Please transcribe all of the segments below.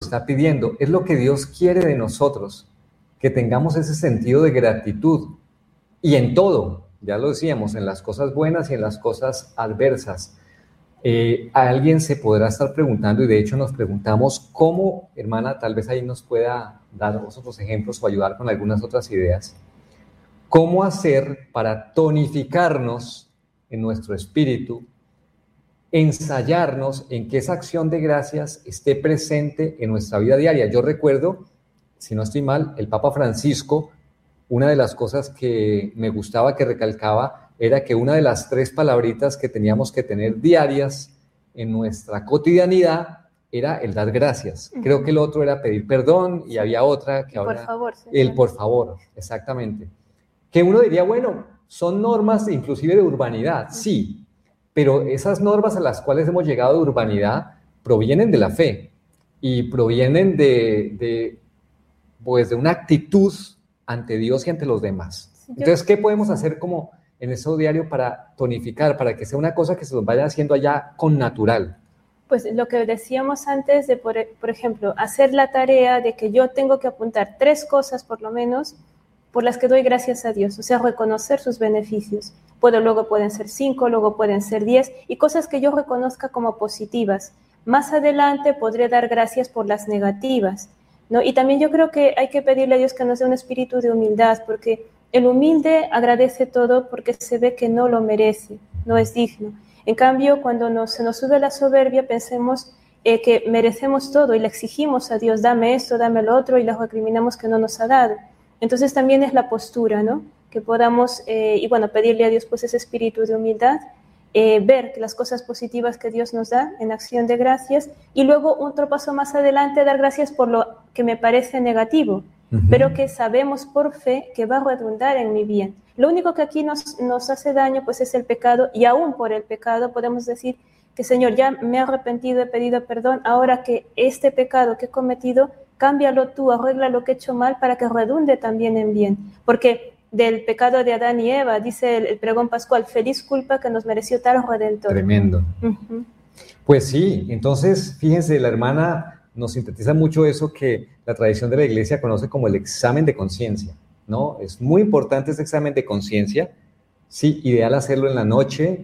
está pidiendo, es lo que Dios quiere de nosotros, que tengamos ese sentido de gratitud. Y en todo, ya lo decíamos, en las cosas buenas y en las cosas adversas. Alguien se podrá estar preguntando, y de hecho nos preguntamos cómo, hermana, tal vez ahí nos pueda dar otros ejemplos o ayudar con algunas otras ideas. ¿Cómo hacer para tonificarnos en nuestro espíritu, ensayarnos en que esa acción de gracias esté presente en nuestra vida diaria? Yo recuerdo, si no estoy mal, el Papa Francisco, una de las cosas que me gustaba que recalcaba era que una de las 3 palabritas que teníamos que tener diarias en nuestra cotidianidad era el dar gracias. Creo que el otro era pedir perdón y había otra que ahora... Por favor. Señor. El por favor, exactamente. Que uno diría, bueno, son normas inclusive de urbanidad, sí, pero esas normas a las cuales hemos llegado de urbanidad provienen de la fe y provienen de una actitud ante Dios y ante los demás. Entonces, ¿qué podemos hacer como en eso diario para tonificar, para que sea una cosa que se nos vaya haciendo allá con natural? Pues lo que decíamos antes de, por ejemplo, hacer la tarea de que yo tengo que apuntar 3 cosas por lo menos por las que doy gracias a Dios, o sea, reconocer sus beneficios. Luego pueden ser 5, luego pueden ser 10, y cosas que yo reconozca como positivas. Más adelante podré dar gracias por las negativas, ¿no? Y también yo creo que hay que pedirle a Dios que nos dé un espíritu de humildad, porque el humilde agradece todo porque se ve que no lo merece, no es digno. En cambio, cuando se nos sube la soberbia, pensemos que merecemos todo y le exigimos a Dios, dame esto, dame lo otro, y le recriminamos que no nos ha dado. Entonces también es la postura, ¿no? Que podamos, pedirle a Dios pues ese espíritu de humildad, ver que las cosas positivas que Dios nos da en acción de gracias, y luego otro paso más adelante, dar gracias por lo que me parece negativo, pero que sabemos por fe que va a redundar en mi bien. Lo único que aquí nos hace daño pues es el pecado, y aún por el pecado podemos decir que Señor, ya me he arrepentido, he pedido perdón, ahora que este pecado que he cometido, cámbialo tú, arregla lo que he hecho mal para que redunde también en bien. Porque del pecado de Adán y Eva, dice el pregón pascual, feliz culpa que nos mereció tal redentor. Tremendo. Pues sí, entonces, fíjense, la hermana nos sintetiza mucho eso que la tradición de la iglesia conoce como el examen de conciencia, ¿no? Es muy importante ese examen de conciencia, sí, ideal hacerlo en la noche,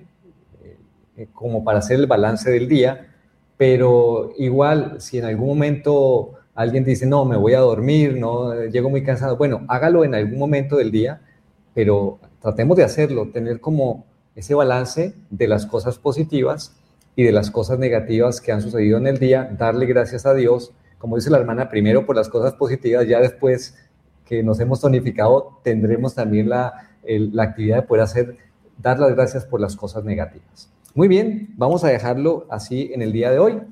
como para hacer el balance del día, pero igual, si en algún momento alguien dice, no, me voy a dormir, no, llego muy cansado, bueno, hágalo en algún momento del día, pero tratemos de hacerlo, tener como ese balance de las cosas positivas y de las cosas negativas que han sucedido en el día, darle gracias a Dios, como dice la hermana, primero por las cosas positivas, ya después que nos hemos tonificado, tendremos también la actividad de poder dar las gracias por las cosas negativas. Muy bien, vamos a dejarlo así en el día de hoy.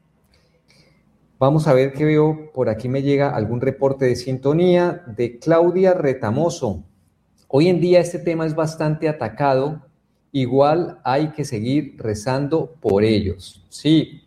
Vamos a ver qué veo, por aquí me llega algún reporte de sintonía de Claudia Retamoso. Hoy en día este tema es bastante atacado, igual hay que seguir rezando por ellos. Sí,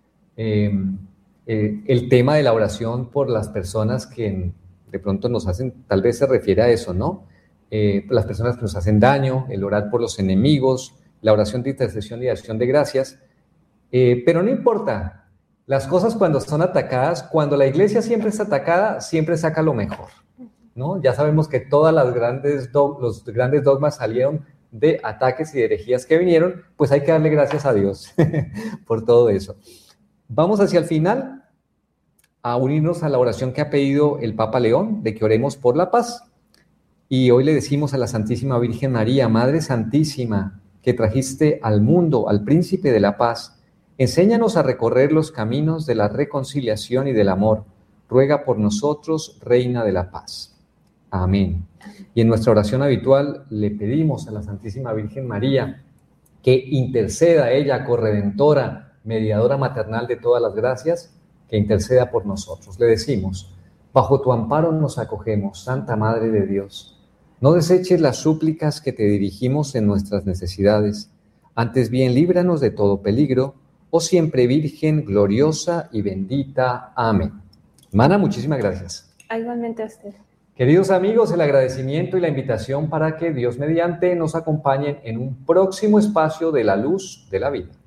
el tema de la oración por las personas que de pronto nos hacen, tal vez se refiere a eso, ¿no? Las personas que nos hacen daño, el orar por los enemigos, la oración de intercesión y de acción de gracias, pero no importa. Las cosas cuando son atacadas, cuando la iglesia siempre está atacada, siempre saca lo mejor, ¿no? Ya sabemos que todas los grandes dogmas salieron de ataques y de herejías que vinieron, pues hay que darle gracias a Dios por todo eso. Vamos hacia el final a unirnos a la oración que ha pedido el Papa León, de que oremos por la paz. Y hoy le decimos a la Santísima Virgen María, Madre Santísima, que trajiste al mundo al Príncipe de la Paz, enséñanos a recorrer los caminos de la reconciliación y del amor. Ruega por nosotros, Reina de la Paz. Amén. Y en nuestra oración habitual le pedimos a la Santísima Virgen María que interceda ella, corredentora, mediadora maternal de todas las gracias, que interceda por nosotros. Le decimos, bajo tu amparo nos acogemos, Santa Madre de Dios. No deseches las súplicas que te dirigimos en nuestras necesidades. Antes bien, líbranos de todo peligro, oh siempre Virgen, gloriosa y bendita. Amén. Hermana, muchísimas gracias. Igualmente a usted. Queridos amigos, el agradecimiento y la invitación para que Dios mediante nos acompañen en un próximo espacio de la luz de la vida.